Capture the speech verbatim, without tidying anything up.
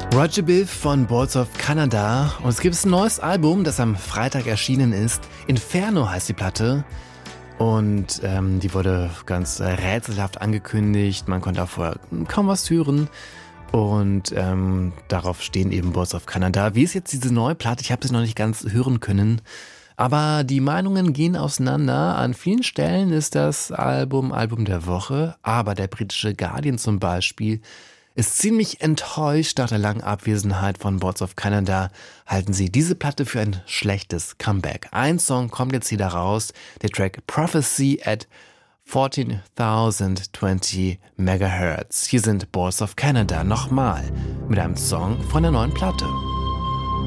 Roger Biff von Boards of Canada. Und es gibt ein neues Album, das am Freitag erschienen ist. Inferno heißt die Platte. Und ähm, die wurde ganz äh, rätselhaft angekündigt. Man konnte auch vorher kaum was hören. Und ähm, darauf stehen eben Boards of Canada. Wie ist jetzt diese neue Platte? Ich habe sie noch nicht ganz hören können. Aber die Meinungen gehen auseinander. An vielen Stellen ist das Album Album der Woche. Aber der britische Guardian zum Beispiel ist ziemlich enttäuscht nach der langen Abwesenheit von Boards of Canada. Halten sie diese Platte für ein schlechtes Comeback. Ein Song kommt jetzt wieder raus, der Track Prophecy at fourteen thousand twenty Megahertz. Hier sind Boards of Canada nochmal mit einem Song von der neuen Platte.